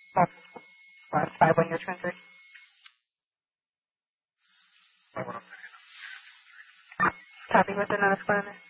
Last 5 on your transfer. Copy with another square.